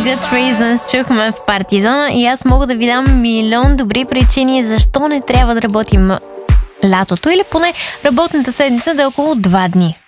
Good Reasons чухме в Партизона и аз мога да ви дам милион добри причини защо не трябва да работим лятото или поне работната седмица да е около 2 дни.